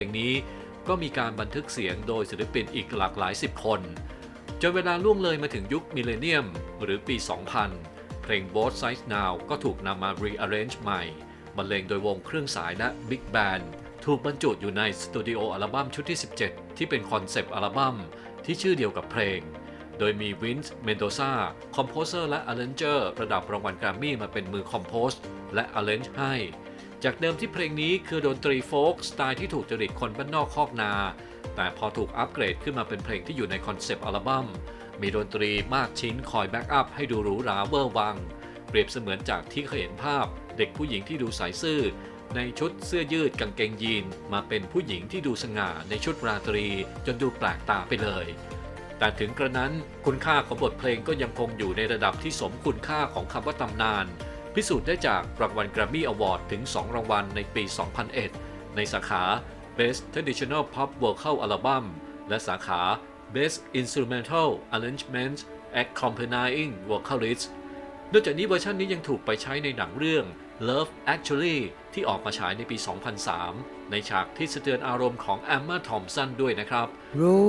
เพลงนี้ก็มีการบันทึกเสียงโดยศิลปินอีกหลากหลาย10 คนจนเวลาล่วงเลยมาถึงยุคมิลเลนเนียมหรือปี 2000 เพลง Both Sides Now ก็ถูกนำมา rearrange ใหม่บรรเลงโดยวงเครื่องสายและ Big Band ถูกบรรจุอยู่ในสตูดิโออัลบั้มชุดที่ 17 ที่เป็นคอนเซปต์อัลบั้มที่ชื่อเดียวกับเพลงโดยมีวินซ์ เมนโดซาคอมโพเซอร์และอาร์เรนเจอร์ระดับรางวัลแกรมมี่มาเป็นมือคอมโพสและอาร์เรนจ์ให้จากเดิมที่เพลงนี้คือดนตรีโฟล์กสไตล์ที่ถูกจริตคนบ้านนอกคอกนาแต่พอถูกอัปเกรดขึ้นมาเป็นเพลงที่อยู่ในคอนเซปต์อัลบั้มมีดนตรีมากชิ้นคอยแบ็กอัพให้ดูหรูหราเวอร์วังเปรียบเสมือนจากที่เคยเห็นภาพเด็กผู้หญิงที่ดูใสซื่อในชุดเสื้อยืดกางเกงยีนมาเป็นผู้หญิงที่ดูสง่าในชุดราตรีจนดูแปลกตาไปเลยแต่ถึงกระนั้นคุณค่าของบทเพลงก็ยังคงอยู่ในระดับที่สมคุณค่าของคำว่าตำนานพิสูจน์ได้จากรางวัล Grammy Award ถึง 2 รางวัลในปี 2001 ในสาขา Best Traditional Pop Vocal Album และสาขา Best Instrumental Arrangement Accompanying Vocalist นอกจากนี้เวอร์ชันนี้ยังถูกไปใช้ในหนังเรื่อง Love Actually ที่ออกมาฉายในปี 2003 ในฉากที่สะเทือนอารมณ์ของแอมมา ทอมสันด้วยนะครับ